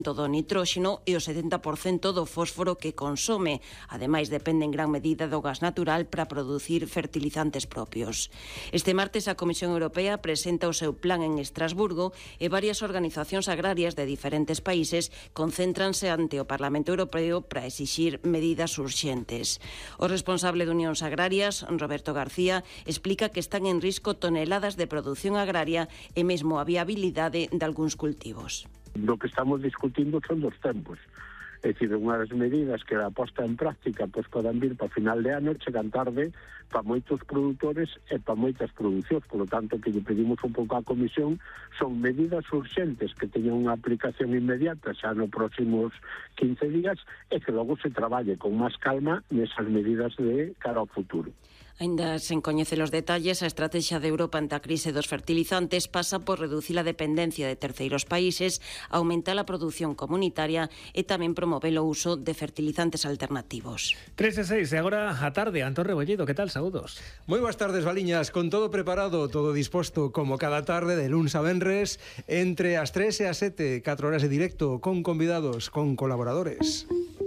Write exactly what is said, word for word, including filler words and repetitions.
do nitróxeno e o setenta por cento do fósforo que consome. Ademais, depende en gran medida do gas natural para producir fertilizantes propios. Este martes a Comisión Europea presenta o seu plan en Estrasburgo e varias organizacións agrarias de diferentes países concéntranse ante o Parlamento Europeo para exixir medidas urxentes. O responsable de Unións Agrarias, Roberto García, explica que están en risco toneladas de produción agraria e mesmo a viabilidade de algúns cultivos. Lo que estamos discutindo son dos tempos. É dicir, unhas medidas que a posta en práctica pois podan vir para final de ano, chegan tarde para moitos produtores e para moitas producións. Por lo tanto, que lle pedimos un pouco á Comisión son medidas urxentes que teñan unha aplicación inmediata xa nos próximos quince días e que logo se traballe con máis calma nesas medidas de cara ao futuro. Ainda sen coñecer os detalles, a estrategia de Europa ante a crise dos fertilizantes pasa por reducir a dependencia de terceiros países, aumentar a produción comunitaria e tamén promover o uso de fertilizantes alternativos. tres e seis, e agora a tarde. Antón Rebolledo, que tal? Saúdos. Moi boas tardes, Valiñas, con todo preparado, todo disposto, como cada tarde, de luns a venres, entre as tres e as sete, catro horas de directo, con convidados, con colaboradores.